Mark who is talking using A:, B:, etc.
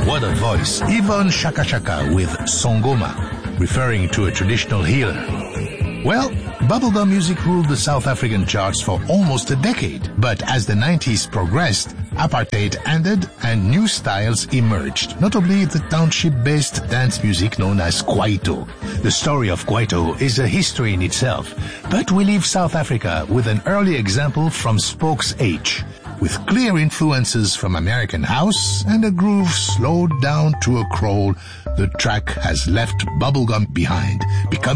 A: what a voice. Even Shaka Shaka with Songoma, referring to a traditional healer. Well, bubblegum music ruled the South African charts for almost a decade. But as the 90s progressed, apartheid ended and new styles emerged, notably the township-based dance music known as Kwaito. The story of Kwaito is a history in itself, but we leave South Africa with an early example from Spoke's H, with clear influences from American house and a groove slowed down to a crawl. The track has left bubblegum behind, becoming